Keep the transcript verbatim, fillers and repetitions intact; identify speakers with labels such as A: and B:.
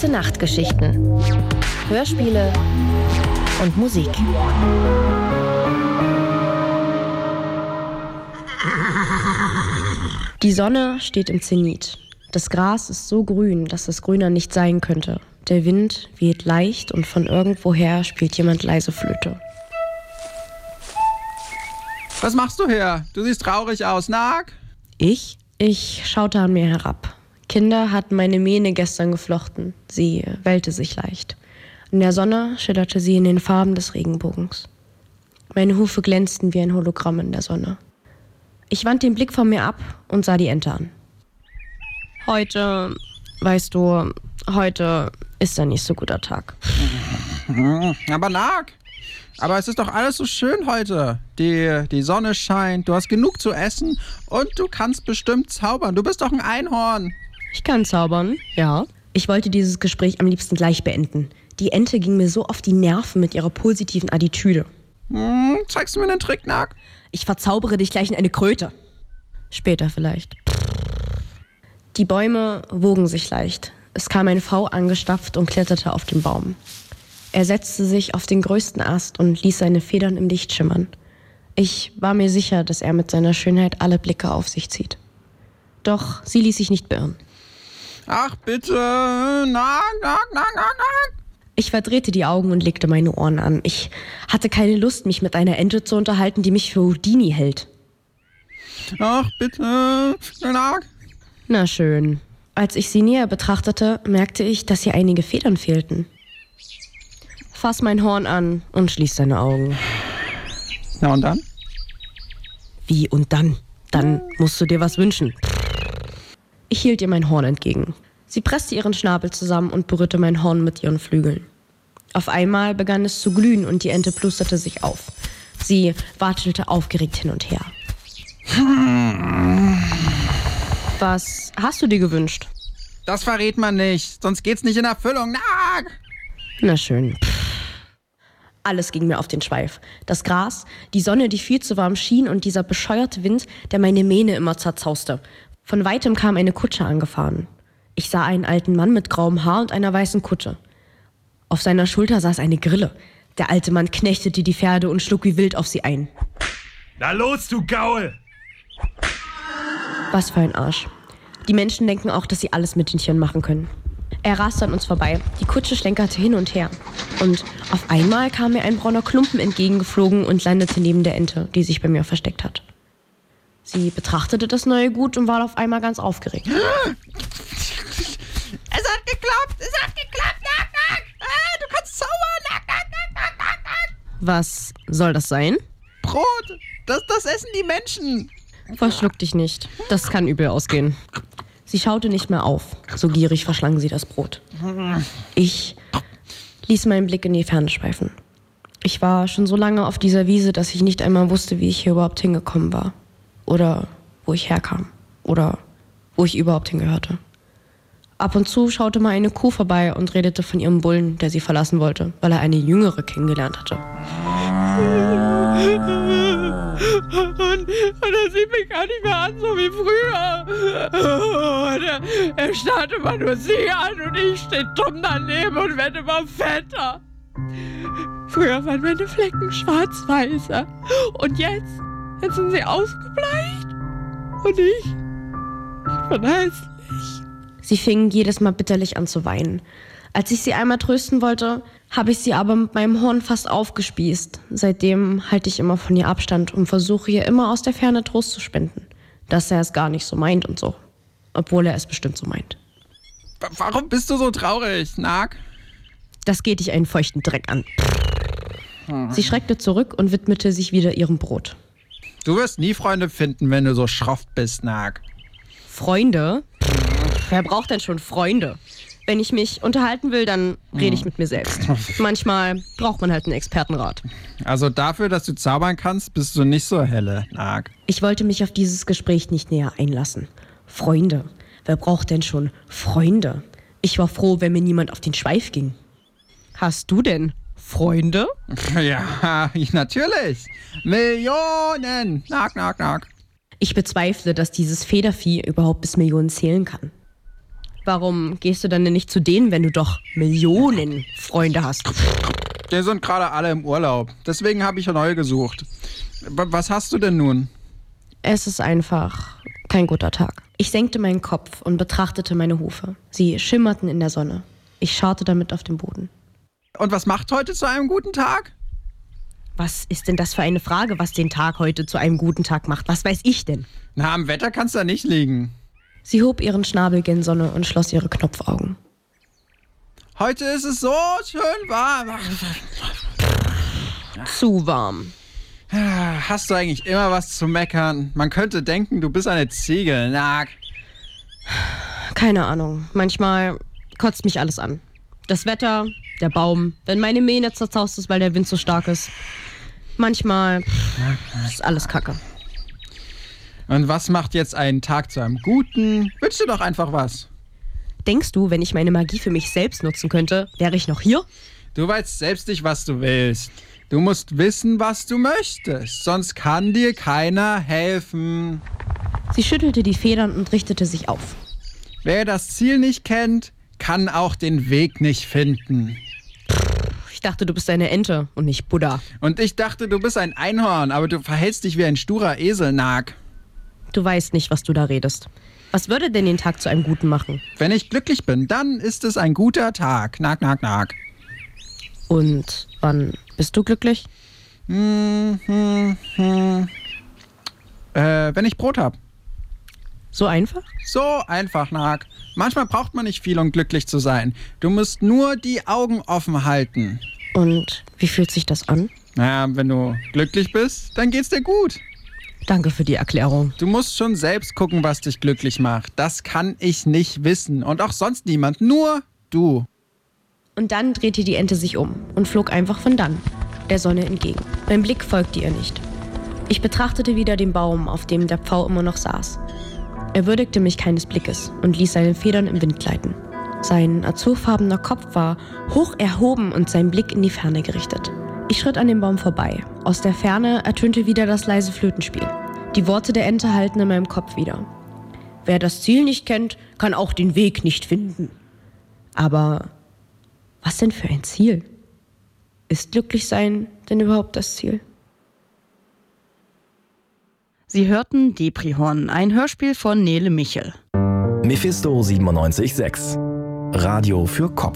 A: Gute Nachtgeschichten, Hörspiele und Musik. Die Sonne steht im Zenit. Das Gras ist so grün, dass es grüner nicht sein könnte. Der Wind weht leicht und von irgendwoher spielt jemand leise Flöte.
B: Was machst du hier? Du siehst traurig aus, Nag?
A: Ich? Ich schaute an mir herab. Kinder hatten meine Mähne gestern geflochten. Sie wellte sich leicht. In der Sonne schillerte sie in den Farben des Regenbogens. Meine Hufe glänzten wie ein Hologramm in der Sonne. Ich wandte den Blick von mir ab und sah die Ente an. Heute, weißt du, heute ist ein nicht so guter Tag.
B: Aber Nag, aber es ist doch alles so schön heute. Die, die Sonne scheint, du hast genug zu essen und du kannst bestimmt zaubern. Du bist doch ein Einhorn.
A: Ich kann zaubern, ja. Ich wollte dieses Gespräch am liebsten gleich beenden. Die Ente ging mir so auf die Nerven mit ihrer positiven Attitüde.
B: Hm, zeigst du mir einen Trick, Nag?
A: Ich verzaubere dich gleich in eine Kröte. Später vielleicht. Die Bäume wogen sich leicht. Es kam ein V angestapft und kletterte auf den Baum. Er setzte sich auf den größten Ast und ließ seine Federn im Licht schimmern. Ich war mir sicher, dass er mit seiner Schönheit alle Blicke auf sich zieht. Doch sie ließ sich nicht beirren.
B: Ach bitte, Nag, Nag, Nag, Nag, Nag.
A: Ich verdrehte die Augen und legte meine Ohren an. Ich hatte keine Lust, mich mit einer Ente zu unterhalten, die mich für Houdini hält.
B: Ach bitte, Nag.
A: Na schön. Als ich sie näher betrachtete, merkte ich, dass ihr einige Federn fehlten. Fass mein Horn an und schließ deine Augen.
B: Na und dann?
A: Wie und dann? Dann musst du dir was wünschen. Ich hielt ihr mein Horn entgegen. Sie presste ihren Schnabel zusammen und berührte mein Horn mit ihren Flügeln. Auf einmal begann es zu glühen und die Ente plusterte sich auf. Sie watschelte aufgeregt hin und her. Was hast du dir gewünscht?
B: Das verrät man nicht, sonst geht's nicht in Erfüllung. Nag!
A: Na schön. Alles ging mir auf den Schweif. Das Gras, die Sonne, die viel zu warm schien und dieser bescheuerte Wind, der meine Mähne immer zerzauste. Von weitem kam eine Kutsche angefahren. Ich sah einen alten Mann mit grauem Haar und einer weißen Kutte. Auf seiner Schulter saß eine Grille. Der alte Mann knechtete die Pferde und schlug wie wild auf sie ein.
C: Na los, du Gaul!
A: Was für ein Arsch. Die Menschen denken auch, dass sie alles mit den Tieren machen können. Er raste an uns vorbei. Die Kutsche schlenkerte hin und her. Und auf einmal kam mir ein brauner Klumpen entgegengeflogen und landete neben der Ente, die sich bei mir versteckt hat. Sie betrachtete das neue Gut und war auf einmal ganz aufgeregt.
B: Es hat geklappt! Es hat geklappt! Nag, Nag! Ah, du kannst zaubern! Nag, Nag, Nag, Nag, Nag, Nag!
A: Was soll das sein?
B: Brot! Das, das essen die Menschen!
A: Verschluck dich nicht. Das kann übel ausgehen. Sie schaute nicht mehr auf. So gierig verschlang sie das Brot. Ich ließ meinen Blick in die Ferne schweifen. Ich war schon so lange auf dieser Wiese, dass ich nicht einmal wusste, wie ich hier überhaupt hingekommen war. Oder wo ich herkam. Oder wo ich überhaupt hingehörte. Ab und zu schaute mal eine Kuh vorbei und redete von ihrem Bullen, der sie verlassen wollte, weil er eine Jüngere kennengelernt hatte.
D: Und, und er sieht mich gar nicht mehr an, so wie früher. Und er, er starrt immer nur sie an und ich stehe dumm daneben und werde immer fetter. Früher waren meine Flecken schwarz-weißer. Und jetzt, jetzt sind sie ausgebleicht. Und ich, ich bin hässlich.
A: Sie fing jedes Mal bitterlich an zu weinen. Als ich sie einmal trösten wollte, habe ich sie aber mit meinem Horn fast aufgespießt. Seitdem halte ich immer von ihr Abstand und versuche ihr immer aus der Ferne Trost zu spenden. Dass er es gar nicht so meint und so. Obwohl er es bestimmt so meint.
B: Warum bist du so traurig, Nag?
A: Das geht dich einen feuchten Dreck an. Sie schreckte zurück und widmete sich wieder ihrem Brot.
B: Du wirst nie Freunde finden, wenn du so schroff bist, Nag.
A: Freunde? Wer braucht denn schon Freunde? Wenn ich mich unterhalten will, dann rede ich mit mir selbst. Manchmal braucht man halt einen Expertenrat.
B: Also dafür, dass du zaubern kannst, bist du nicht so helle, Nag.
A: Ich wollte mich auf dieses Gespräch nicht näher einlassen. Freunde? Wer braucht denn schon Freunde? Ich war froh, wenn mir niemand auf den Schweif ging. Hast du denn Freunde?
B: Ja, natürlich. Millionen. Nag, nag, nag.
A: Ich bezweifle, dass dieses Federvieh überhaupt bis Millionen zählen kann. Warum gehst du dann denn nicht zu denen, wenn du doch Millionen Freunde hast?
B: Die sind gerade alle im Urlaub. Deswegen habe ich neue gesucht. W- was hast du denn nun?
A: Es ist einfach kein guter Tag. Ich senkte meinen Kopf und betrachtete meine Hufe. Sie schimmerten in der Sonne. Ich schaute damit auf den Boden.
B: Und was macht heute zu einem guten Tag?
A: Was ist denn das für eine Frage, was den Tag heute zu einem guten Tag macht? Was weiß ich denn?
B: Na, am Wetter kann's da nicht liegen.
A: Sie hob ihren Schnabel gen Sonne und schloss ihre Knopfaugen.
B: Heute ist es so schön warm.
A: Zu warm.
B: Hast du eigentlich immer was zu meckern? Man könnte denken, du bist eine Ziege, Nag.
A: Keine Ahnung. Manchmal kotzt mich alles an. Das Wetter, der Baum, wenn meine Mähne zerzaust ist, weil der Wind so stark ist. Manchmal ist alles Kacke.
B: Und was macht jetzt einen Tag zu einem guten? Wünsch dir doch einfach was.
A: Denkst du, wenn ich meine Magie für mich selbst nutzen könnte, wäre ich noch hier?
B: Du weißt selbst nicht, was du willst. Du musst wissen, was du möchtest. Sonst kann dir keiner helfen.
A: Sie schüttelte die Federn und richtete sich auf.
B: Wer das Ziel nicht kennt, kann auch den Weg nicht finden.
A: Ich dachte, du bist eine Ente und nicht Buddha.
B: Und ich dachte, du bist ein Einhorn, aber du verhältst dich wie ein sturer Esel, Nag.
A: Du weißt nicht, was du da redest. Was würde denn den Tag zu einem guten machen?
B: Wenn ich glücklich bin, dann ist es ein guter Tag. Nag, nag, nag.
A: Und wann bist du glücklich?
B: Hm, hm, hm. Äh, wenn ich Brot hab.
A: So einfach?
B: So einfach, Nag. Manchmal braucht man nicht viel, um glücklich zu sein. Du musst nur die Augen offen halten.
A: Und wie fühlt sich das an?
B: Naja, wenn du glücklich bist, dann geht's dir gut.
A: Danke für die Erklärung.
B: Du musst schon selbst gucken, was dich glücklich macht. Das kann ich nicht wissen. Und auch sonst niemand. Nur du.
A: Und dann drehte die Ente sich um und flog einfach von dann, der Sonne entgegen. Mein Blick folgte ihr nicht. Ich betrachtete wieder den Baum, auf dem der Pfau immer noch saß. Er würdigte mich keines Blickes und ließ seine Federn im Wind gleiten. Sein azurfarbener Kopf war hoch erhoben und sein Blick in die Ferne gerichtet. Ich schritt an dem Baum vorbei. Aus der Ferne ertönte wieder das leise Flötenspiel. Die Worte der Ente hallten in meinem Kopf wieder. Wer das Ziel nicht kennt, kann auch den Weg nicht finden. Aber was denn für ein Ziel? Ist Glücklichsein denn überhaupt das Ziel?
E: Sie hörten Deprihorn, ein Hörspiel von Nele Michel.
F: Mephisto siebenundneunzig Komma sechs. Radio für Kopf.